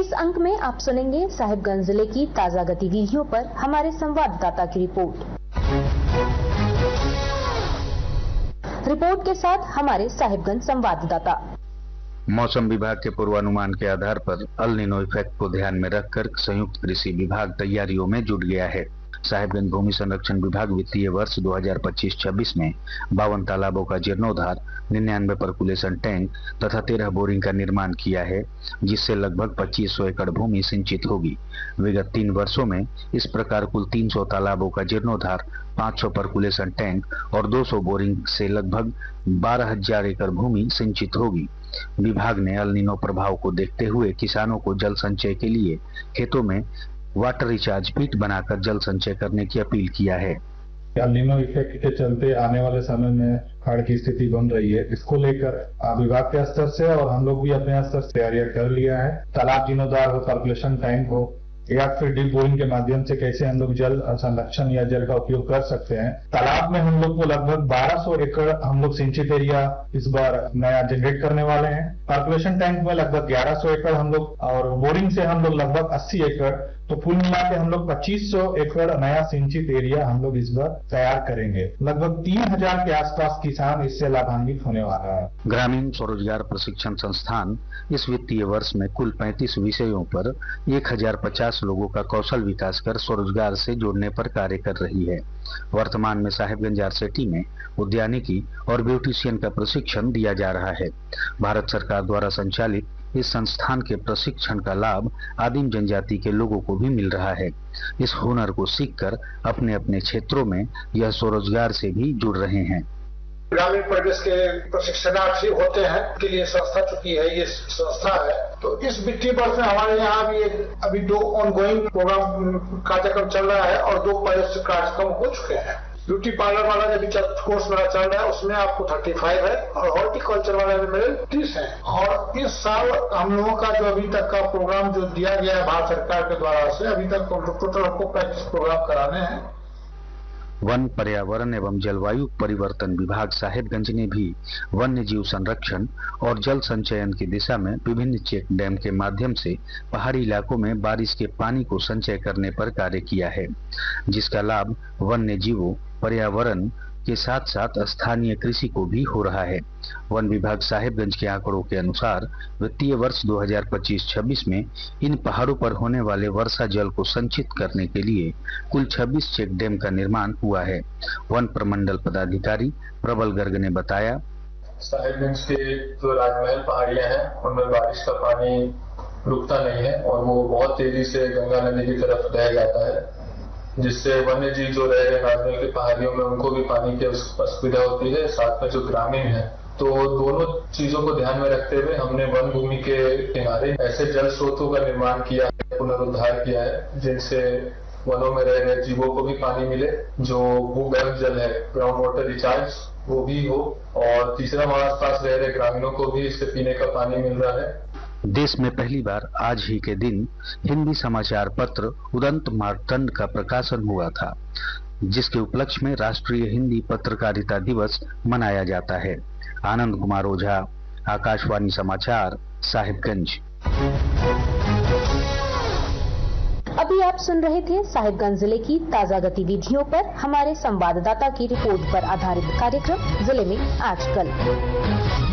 इस अंक में आप सुनेंगे साहिबगंज जिले की ताजा गतिविधियों पर हमारे संवाददाता की रिपोर्ट के साथ हमारे साहिबगंज संवाददाता। मौसम विभाग के पूर्वानुमान के आधार पर अल नीनो इफेक्ट को ध्यान में रखकर संयुक्त कृषि विभाग तैयारियों में जुट गया है। साहिबगंज भूमि संरक्षण विभाग वित्तीय वर्ष 2025-26 में 52 तालाबों का जीर्णोद्धार, 99 पर्कुलेशन टैंक तथा 13 बोरिंग का निर्माण किया है, जिससे लगभग 2500 एकड़ भूमि सिंचित होगी। विगत 3 वर्षों में इस प्रकार कुल 300 तालाबों का जीर्णोद्धार, 500 पर्कुलेशन टैंक और 200 बोरिंग से लगभग 12,000 एकड़ भूमि सिंचित होगी। विभाग ने अल नीनो प्रभाव को देखते हुए किसानों को जल संचय के लिए खेतों में वाटर रिचार्ज पिट बनाकर जल संचय करने की अपील किया है। अल नीनो इफेक्ट के चलते आने वाले समय में बाढ़ की स्थिति बन रही है। इसको लेकर विभाग के स्तर से और हम लोग भी अपने स्तर से तैयारियां कर लिया है। तालाब जीर्णोद्धार हो, पर्कुलेशन टैंक हो या फिर डीप बोरिंग के माध्यम से कैसे हम लोग जल संरक्षण या जल का उपयोग कर सकते हैं। तालाब में हम लोग को लगभग 1200 एकड़ हम लोग सिंचित एरिया इस बार नया जनरेट करने वाले हैं। पर्कुलेशन टैंक में लगभग 1100 एकड़ हम लोग और बोरिंग से हम लोग लगभग 80 एकड़, तो कुल मिला के हम लोग 2500 एकड़ नया सिंचित एरिया हम लोग इस बार तैयार करेंगे। लगभग 3000 के आसपास किसान इससे लाभान्वित होने वाला है। ग्रामीण स्वरोजगार प्रशिक्षण संस्थान इस वित्तीय वर्ष में कुल 35 विषयों पर 1050 लोगों का कौशल विकास कर स्वरोजगार से जोड़ने पर कार्य कर रही है। वर्तमान में साहिबगंज आरसेटी में उद्यानिकी और ब्यूटिशियन का प्रशिक्षण दिया जा रहा है। भारत सरकार द्वारा संचालित इस संस्थान के प्रशिक्षण का लाभ आदिम जनजाति के लोगों को भी मिल रहा है। इस हुनर को सीखकर अपने अपने क्षेत्रों में यह स्वरोजगार से भी जुड़ रहे हैं। ग्रामीण परिवेश के प्रशिक्षणार्थी होते हैं, के लिए संस्था चुकी है, ये संस्था है। तो इस वित्तीय वर्ष में हमारे यहाँ भी अभी 2 ऑनगोइंग प्रोग्राम कार्यक्रम चल रहा है और 2 पहले कार्यक्रम हो चुके हैं। ब्यूटी पार्लर वाला जो भी कोर्स मेरा चल रहा है उसमें आपको 35 है और हॉर्टिकल्चर वाला में मेरे 30 है। और इस साल हम लोगों का जो अभी तक का प्रोग्राम जो दिया गया है भारत सरकार के द्वारा से, अभी तक टोटल हमको 35 प्रोग्राम कराने हैं। वन, पर्यावरण एवं जलवायु परिवर्तन विभाग साहिबगंज ने भी वन्य जीव संरक्षण और जल संचयन की दिशा में विभिन्न चेक डैम के माध्यम से पहाड़ी इलाकों में बारिश के पानी को संचय करने पर कार्य किया है, जिसका लाभ वन्य जीवों, पर्यावरण के साथ साथ स्थानीय कृषि को भी हो रहा है। वन विभाग साहिबगंज के आंकड़ों के अनुसार वित्तीय वर्ष 2025-26 में इन पहाड़ों पर होने वाले वर्षा जल को संचित करने के लिए कुल 26 चेक डैम का निर्माण हुआ है। वन प्रमंडल पदाधिकारी प्रबल गर्ग ने बताया, साहिबगंज के जो राजमहल पहाड़ियां हैं उनमें बारिश का पानी रुकता नहीं है और वो बहुत तेजी से गंगा नदी की तरफ बह जाता है, जिससे वन्य जीव जो रह रहे राजमहल की पहाड़ियों में उनको भी पानी की असुविधा होती है, साथ में जो ग्रामीण है। तो दोनों चीजों को ध्यान में रखते हुए हमने वन भूमि के किनारे ऐसे जल स्रोतों का निर्माण किया है, पुनरुद्धार किया है, जिनसे वनों में रह रहे जीवों को भी पानी मिले, जो भूगर्भ जल है, ग्राउंड वाटर रिचार्ज वो भी हो, और तीसरा हमारे पास रह रहे ग्रामीणों को भी इससे पीने का पानी मिल रहा है। देश में पहली बार आज ही के दिन हिंदी समाचार पत्र उदंत मार्तंड का प्रकाशन हुआ था, जिसके उपलक्ष्य में राष्ट्रीय हिंदी पत्रकारिता दिवस मनाया जाता है। आनंद कुमार ओझा, आकाशवाणी समाचार, साहिबगंज। अभी आप सुन रहे थे साहिबगंज जिले की ताजा गतिविधियों पर हमारे संवाददाता की रिपोर्ट पर आधारित कार्यक्रम जिले में आजकल।